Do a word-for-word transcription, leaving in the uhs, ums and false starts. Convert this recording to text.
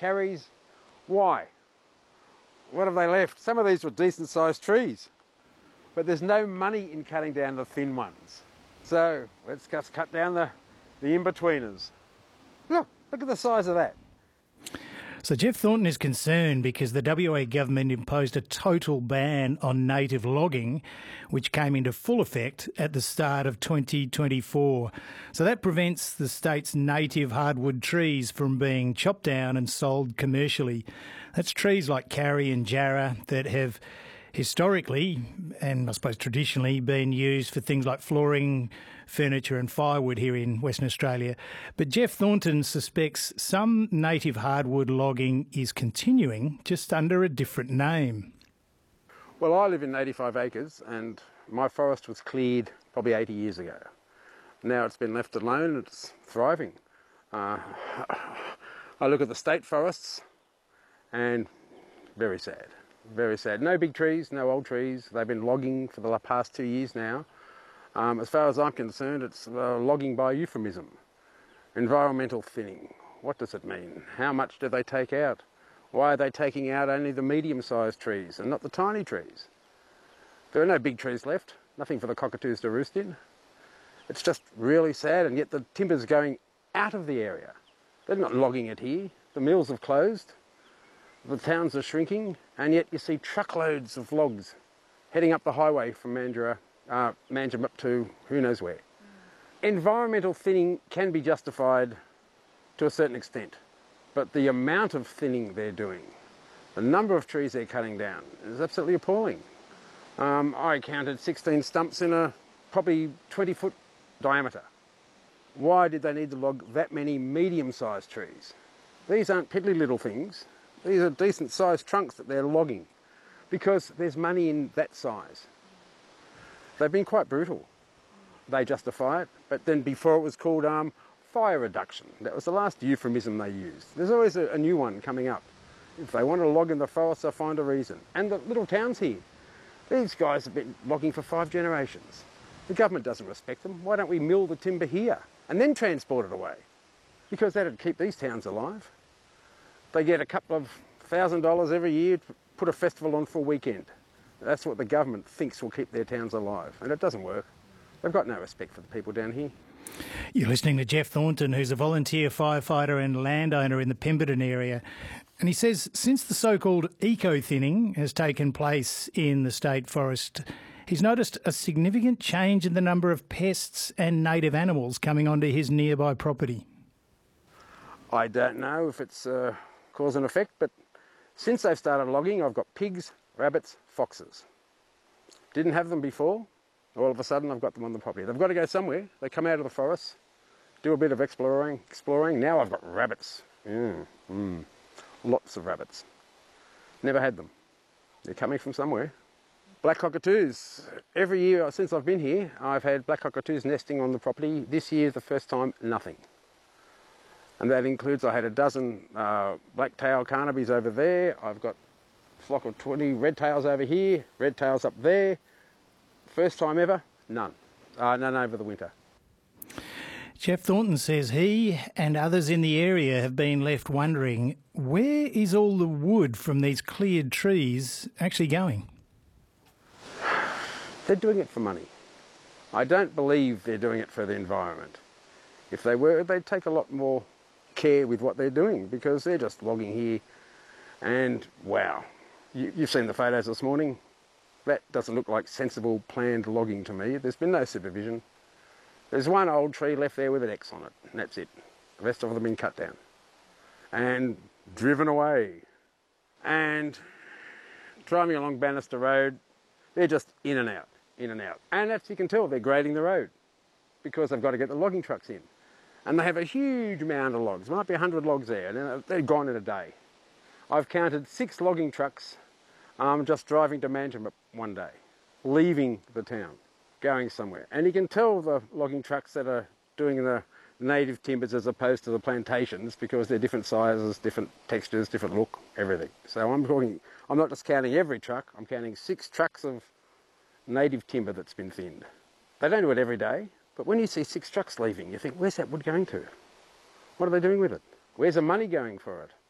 carries. Why? What have they left? Some of these were decent sized trees, but there's no money in cutting down the thin ones. So let's just cut down the, the in-betweeners. Look, look at the size of that. So Jeff Thornton is concerned because the W A government imposed a total ban on native logging, which came into full effect at the start of twenty twenty-four. So that prevents the state's native hardwood trees from being chopped down and sold commercially. That's trees like Karri and Jarrah that have historically, and I suppose traditionally, been used for things like flooring, furniture and firewood here in Western Australia. But Jeff Thornton suspects some native hardwood logging is continuing, just under a different name. Well, I live in eighty-five acres and my forest was cleared probably eighty years ago. Now it's been left alone and it's thriving. Uh, I look at the state forests and very sad. Very sad. No big trees, no old trees. They've been logging for the past two years now. Um, as far as I'm concerned, it's uh, logging by euphemism. Environmental thinning. What does it mean? How much do they take out? Why are they taking out only the medium-sized trees and not the tiny trees? There are no big trees left. Nothing for the cockatoos to roost in. It's just really sad, and yet the timber's going out of the area. They're not logging it here. The mills have closed. The towns are shrinking, and yet you see truckloads of logs heading up the highway from Mandurah, uh, Manjimup to who knows where. Mm. Environmental thinning can be justified to a certain extent, but the amount of thinning they're doing, the number of trees they're cutting down is absolutely appalling. Um, I counted sixteen stumps in a probably twenty foot diameter. Why did they need to log that many medium-sized trees? These aren't piddly little things. These are decent-sized trunks that they're logging because there's money in that size. They've been quite brutal. They justify it, but then before it was called um, fire reduction. That was the last euphemism they used. There's always a, a new one coming up. If they want to log in the forest, they'll find a reason. And the little towns here, these guys have been logging for five generations. The government doesn't respect them. Why don't we mill the timber here and then transport it away? Because that'd keep these towns alive. They get a couple of thousand dollars every year to put a festival on for a weekend. That's what the government thinks will keep their towns alive, and it doesn't work. They've got no respect for the people down here. You're listening to Jeff Thornton, who's a volunteer firefighter and landowner in the Pemberton area. And he says since the so-called eco-thinning has taken place in the state forest, he's noticed a significant change in the number of pests and native animals coming onto his nearby property. I don't know if it's uh, cause and effect, but since they've started logging, I've got pigs, rabbits, foxes. Didn't have them before. All of a sudden, I've got them on the property. They've got to go somewhere. They come out of the forest, do a bit of exploring. Exploring. Now I've got rabbits. Mm, mm, lots of rabbits. Never had them. They're coming from somewhere. Black cockatoos. Every year since I've been here, I've had black cockatoos nesting on the property. This year, the first time, nothing. And that includes, I had a dozen uh, black-tailed carnabies over there. I've got a flock of twenty red-tails over here, red-tails up there. First time ever, none. Uh, none over the winter. Jeff Thornton says he and others in the area have been left wondering, where is all the wood from these cleared trees actually going? They're doing it for money. I don't believe they're doing it for the environment. If they were, they'd take a lot more care with what they're doing, because they're just logging here and wow, you, you've seen the photos this morning. That doesn't look like sensible planned logging to me. There's been no supervision. There's one old tree left there with an X on it, and that's it. The rest of them have been cut down and driven away. And driving along Bannister Road, they're just in and out, in and out. And as you can tell, they're grading the road because they've got to get the logging trucks in. And they have a huge amount of logs, might be a hundred logs there, and they're gone in a day. I've counted six logging trucks um, just driving to Manjimup one day, leaving the town, going somewhere. And you can tell the logging trucks that are doing the native timbers as opposed to the plantations, because they're different sizes, different textures, different look, everything. So I'm talking, I'm not just counting every truck, I'm counting six trucks of native timber that's been thinned. They don't do it every day. But when you see six trucks leaving, you think, where's that wood going to? What are they doing with it? Where's the money going for it?